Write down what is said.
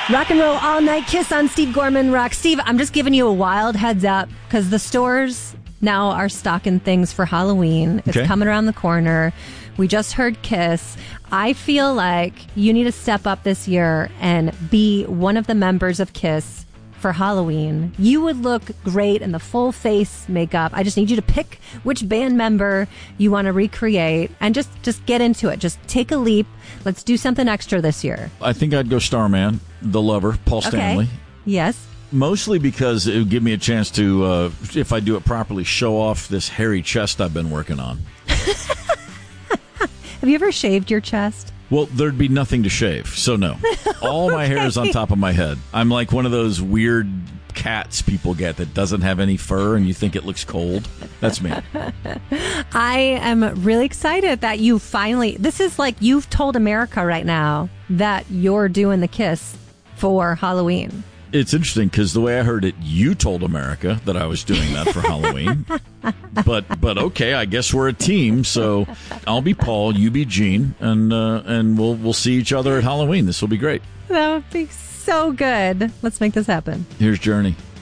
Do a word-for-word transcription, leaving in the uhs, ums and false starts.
Rock and roll all night. Kiss on Steve Gorman Rock. Steve, I'm just giving you a wild heads up because the stores now are stocking things for Halloween. It's Okay. coming around the corner. We just heard Kiss. I feel like you need to step up this year and be one of the members of Kiss for Halloween. You would look great in the full face makeup. I just need you to pick which band member you want to recreate and just, just get into it. Just take a leap. Let's do something extra this year. I think I'd go Starman, the lover, Paul Stanley. Okay. Yes. Mostly because it would give me a chance to, uh, if I do it properly, show off this hairy chest I've been working on. Have you ever shaved your chest? Well, there'd be nothing to shave, so no. All my hair is on top of my head. I'm like one of those weird cats people get that doesn't have any fur and you think it looks cold. That's me. I am really excited that you finally, this is like you've told America right now that you're doing the Kiss for Halloween. It's interesting because the way I heard it, you told America that I was doing that for Halloween. But but okay, I guess we're a team. So I'll be Paul, you be Gene, and uh, and we'll we'll see each other at Halloween. This will be great. That would be so good. Let's make this happen. Here's Journey.